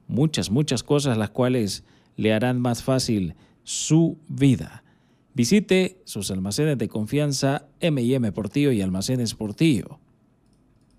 muchas cosas las cuales le harán más fácil su vida. Visite sus almacenes de confianza M&M Portillo y Almacenes Portillo.